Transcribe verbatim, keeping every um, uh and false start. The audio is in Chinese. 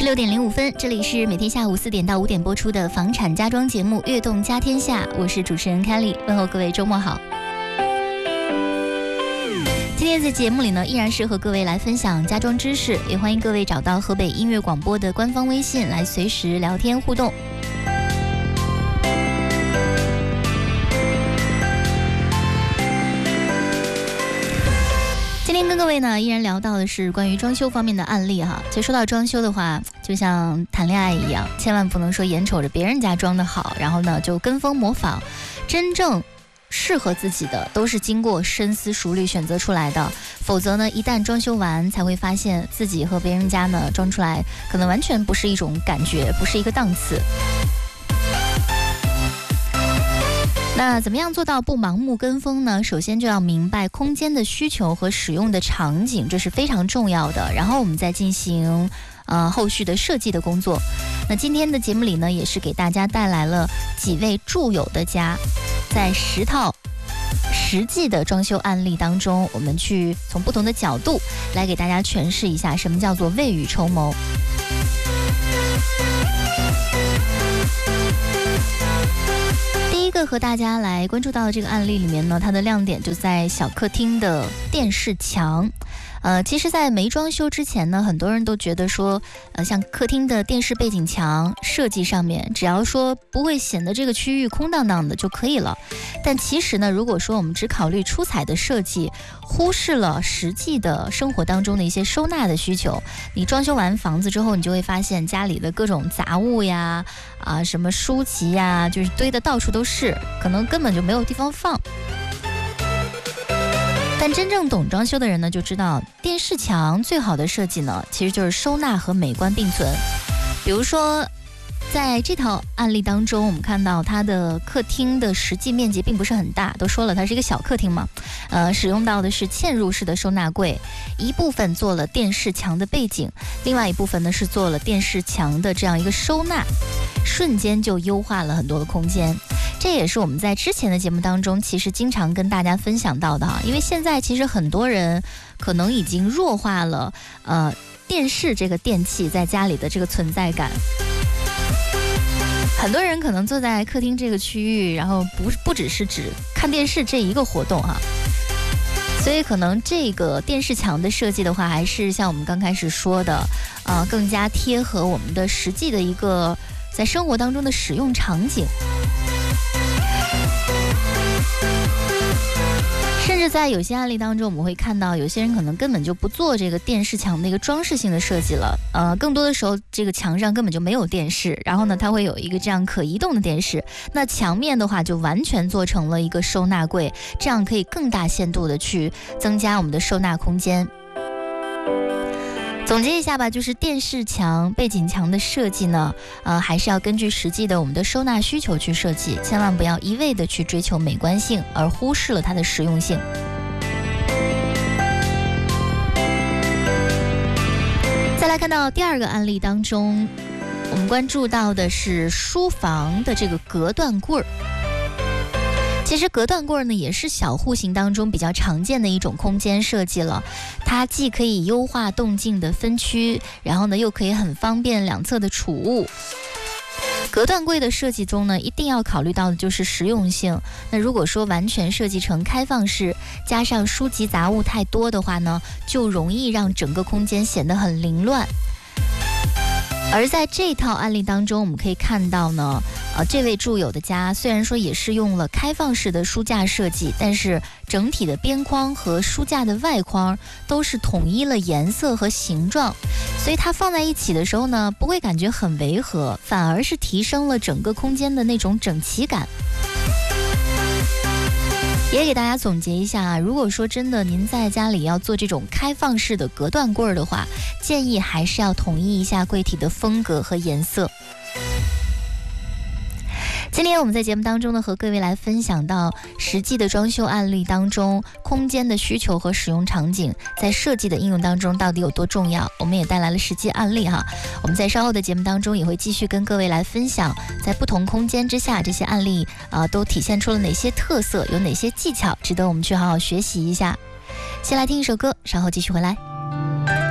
十六点零五分，这里是每天下午四点到五点播出的房产家装节目《悦动家天下》，我是主持人 Kelly， 问候各位周末好。今天在节目里呢，依然是和各位来分享家装知识，也欢迎各位找到河北音乐广播的官方微信来随时聊天互动。今天跟各位呢，依然聊到的是关于装修方面的案例哈。其实说到装修的话，就像谈恋爱一样，千万不能说眼瞅着别人家装得好，然后呢就跟风模仿。真正适合自己的都是经过深思熟虑选择出来的，否则呢，一旦装修完才会发现自己和别人家呢装出来可能完全不是一种感觉，不是一个档次。那怎么样做到不盲目跟风呢？首先就要明白空间的需求和使用的场景，这是非常重要的。然后我们再进行呃后续的设计的工作。那今天的节目里呢，也是给大家带来了几位住友的家，在十套实际的装修案例当中，我们去从不同的角度来给大家诠释一下什么叫做未雨绸缪。第一个和大家来关注到的这个案例里面呢，它的亮点就在小客厅的电视墙。呃，其实在没装修之前呢，很多人都觉得说，呃，像客厅的电视背景墙设计上面，只要说不会显得这个区域空荡荡的就可以了。但其实呢，如果说我们只考虑出彩的设计，忽视了实际的生活当中的一些收纳的需求，你装修完房子之后，你就会发现家里的各种杂物呀，啊，什么书籍呀，就是堆得到处都是，可能根本就没有地方放。但真正懂装修的人呢，就知道电视墙最好的设计呢，其实就是收纳和美观并存。比如说在这套案例当中，我们看到它的客厅的实际面积并不是很大，都说了它是一个小客厅嘛，呃，使用到的是嵌入式的收纳柜，一部分做了电视墙的背景，另外一部分呢是做了电视墙的这样一个收纳，瞬间就优化了很多的空间。这也是我们在之前的节目当中其实经常跟大家分享到的哈，因为现在其实很多人可能已经弱化了呃电视这个电器在家里的这个存在感。很多人可能坐在客厅这个区域，然后不不只是指看电视这一个活动哈，所以可能这个电视墙的设计的话，还是像我们刚开始说的，呃，更加贴合我们的实际的一个在生活当中的使用场景。甚至在有些案例当中，我们会看到有些人可能根本就不做这个电视墙的一个装饰性的设计了，呃，更多的时候这个墙上根本就没有电视，然后呢，它会有一个这样可移动的电视，那墙面的话就完全做成了一个收纳柜，这样可以更大限度的去增加我们的收纳空间。总结一下吧，就是电视墙、背景墙的设计呢，呃，还是要根据实际的我们的收纳需求去设计，千万不要一味的去追求美观性，而忽视了它的实用性。再来看到第二个案例当中，我们关注到的是书房的这个隔断柜儿。其实隔断柜呢，也是小户型当中比较常见的一种空间设计了。它既可以优化动静的分区，然后呢又可以很方便两侧的储物。隔断柜的设计中呢，一定要考虑到的就是实用性。那如果说完全设计成开放式，加上书籍杂物太多的话呢，就容易让整个空间显得很凌乱。而在这套案例当中，我们可以看到呢，呃，这位住友的家虽然说也是用了开放式的书架设计，但是整体的边框和书架的外框都是统一了颜色和形状，所以它放在一起的时候呢，不会感觉很违和，反而是提升了整个空间的那种整齐感。也给大家总结一下啊，如果说真的您在家里要做这种开放式的隔断柜的话，建议还是要统一一下柜体的风格和颜色。今天我们在节目当中呢，和各位来分享到实际的装修案例当中，空间的需求和使用场景在设计的应用当中到底有多重要，我们也带来了实际案例哈。我们在稍后的节目当中也会继续跟各位来分享，在不同空间之下，这些案例呃都体现出了哪些特色，有哪些技巧值得我们去好好学习一下。先来听一首歌，稍后继续回来。